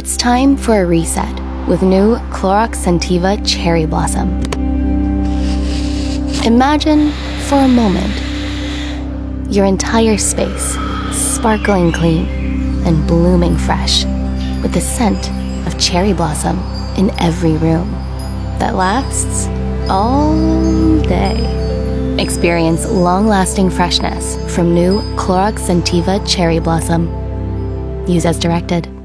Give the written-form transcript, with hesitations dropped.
It's time for a reset with new Clorox Scentiva Cherry Blossom. Imagine, for a moment, your entire space sparkling clean and blooming fresh with the scent of cherry blossom in every room that lasts all day. Experience long-lasting freshness from new Clorox Scentiva Cherry Blossom. Use as directed.